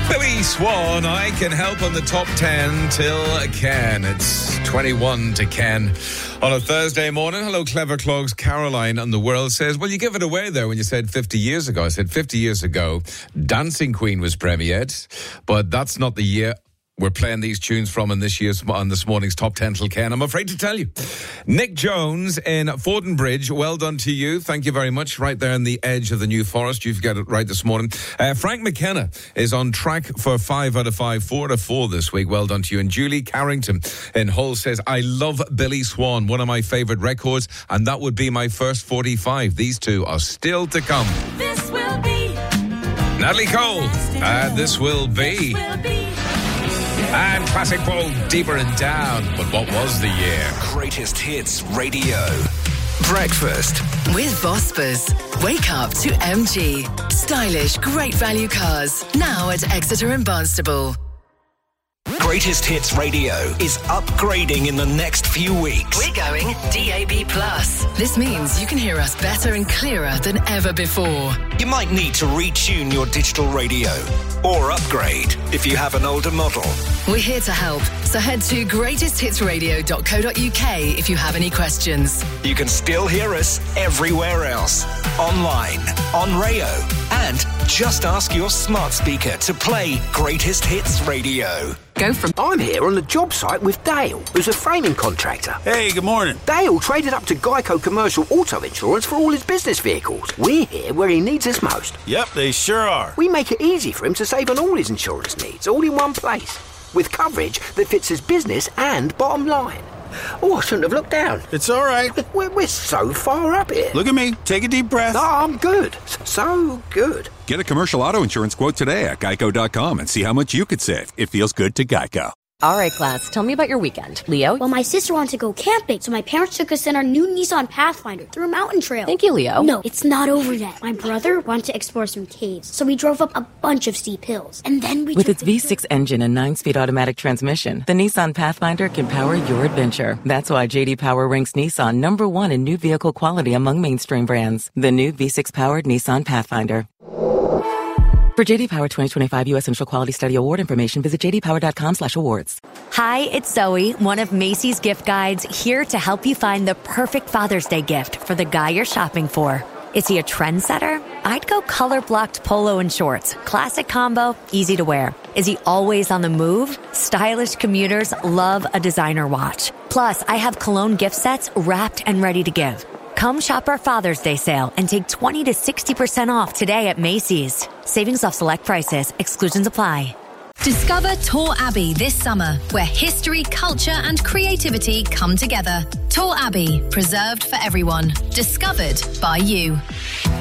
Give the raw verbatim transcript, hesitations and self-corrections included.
Billy Swan, I can help on the top ten till Ken. It's twenty-one to Ken on a Thursday morning. Hello, Clever Clogs. Caroline on the World says, well, you give it away there when you said fifty years ago. I said fifty years ago, Dancing Queen was premiered, but that's not the year we're playing these tunes from in this year's on this morning's top ten till Ken. I'm afraid to tell you. Nick Jones in Fordenbridge, well done to you. Thank you very much. Right there in the edge of the New Forest. You've got it right this morning. Uh, Frank McKenna is on track for five out of five, four out of four this week. Well done to you. And Julie Carrington in Hull says, I love Billy Swan, one of my favourite records, and that would be my first forty-five. These two are still to come. This will be Natalie Cole, and this will be... This will be And Classic Bowl, Deeper and Down. But what was the year? Greatest Hits Radio. Breakfast. With Vospas. Wake up to M G. Stylish, great value cars. Now at Exeter and Barnstable. Greatest Hits Radio is upgrading in the next few weeks. We're going D A B plus. This means you can hear us better and clearer than ever before. You might need to retune your digital radio or upgrade if you have an older model. We're here to help, so head to greatest hits radio dot co dot uk if you have any questions. You can still hear us everywhere else, online, on Rayo, and just ask your smart speaker to play Greatest Hits Radio. Go from... I'm here on the job site with Dale, who's a framing contractor. Hey, good morning. Dale traded up to Geico Commercial Auto Insurance for all his business vehicles. We're here where he needs us most. Yep, they sure are. We make it easy for him to save on all his insurance needs, all in one place, with coverage that fits his business and bottom line. Oh, I shouldn't have looked down. It's all right. We're, we're so far up here. Look at me. Take a deep breath. Oh, I'm good. So good. Get a commercial auto insurance quote today at geico dot com and see how much you could save. It feels good to Geico. All right, class, tell me about your weekend. Leo? Well, my sister wanted to go camping, so my parents took us in our new Nissan Pathfinder through a mountain trail. Thank you, Leo. No, it's not over yet. My brother wanted to explore some caves, so we drove up a bunch of steep hills. And then we With took its V six engine and nine-speed automatic transmission, the Nissan Pathfinder can power your adventure. That's why J D Power ranks Nissan number one in new vehicle quality among mainstream brands. The new V six-powered Nissan Pathfinder. For J D Power twenty twenty-five U S Initial Quality Study Award information, visit j d power dot com slash awards. Hi, it's Zoe, one of Macy's gift guides, here to help you find the perfect Father's Day gift for the guy you're shopping for. Is he a trendsetter? I'd go color-blocked polo and shorts. Classic combo, easy to wear. Is he always on the move? Stylish commuters love a designer watch. Plus, I have cologne gift sets wrapped and ready to give. Come shop our Father's Day sale and take twenty to sixty percent off today at Macy's. Savings off select prices. Exclusions apply. Discover Tor Abbey this summer, where history, culture and creativity come together. Tor Abbey, preserved for everyone. Discovered by you.